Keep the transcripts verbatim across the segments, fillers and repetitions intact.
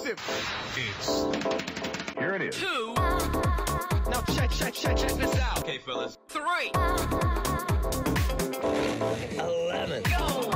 exclusive. It's Here it is. Two. Now check, check, check, check this out. Okay, fellas. Three. Eleven. Go.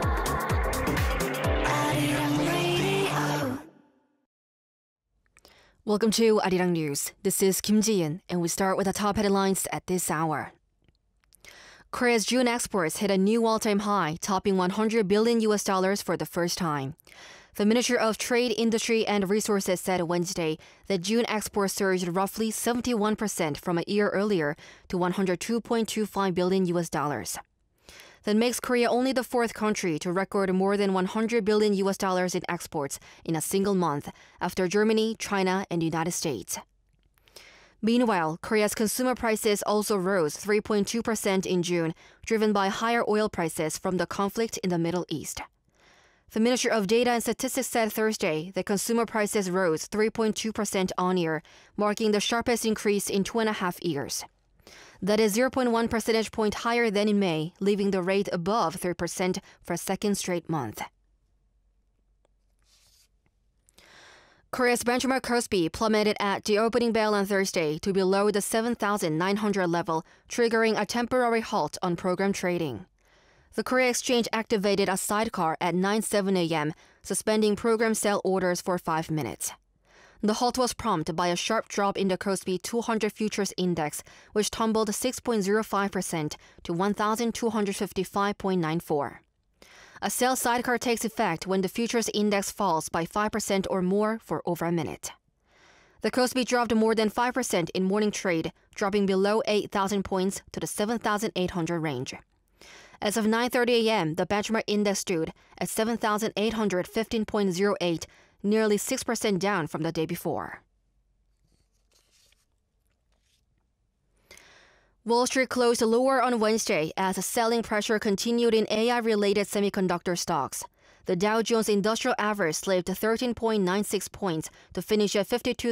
Welcome to Arirang News. This is Kim Ji-in, and we start with the top headlines at this hour. Korea's June exports hit a new all-time high, topping one hundred billion U S dollars for the first time. The Ministry of Trade, Industry and Resources said Wednesday that June exports surged roughly seventy-one percent from a year earlier to one hundred two point two five billion U S dollars. That makes Korea only the fourth country to record more than one hundred billion U S dollars in exports in a single month, after Germany, China, and the United States. Meanwhile, Korea's consumer prices also rose three point two percent in June, driven by higher oil prices from the conflict in the Middle East. The Ministry of Data and Statistics said Thursday that consumer prices rose three point two percent on-year, marking the sharpest increase in two and a half years. That is zero point one percentage point higher than in May, leaving the rate above three percent for a second straight month. Korea's benchmark Kospi plummeted at the opening bell on Thursday to below the seven thousand nine hundred level, triggering a temporary halt on program trading. The Korea Exchange activated a sidecar at nine oh seven a.m., suspending program sell orders for five minutes. The halt was prompted by a sharp drop in the Kospi two hundred Futures Index, which tumbled six point zero five percent to one thousand two hundred fifty-five point nine four. A sell sidecar takes effect when the futures index falls by five percent or more for over a minute. The Kospi dropped more than five percent in morning trade, dropping below eight thousand points to the seven thousand eight hundred range. As of nine thirty a.m., the benchmark index stood at seven thousand eight hundred fifteen point zero eight, nearly six percent down from the day before. Wall Street closed lower on Wednesday as selling pressure continued in A I-related semiconductor stocks. The Dow Jones Industrial Average slipped thirteen point nine six points to finish at fifty-two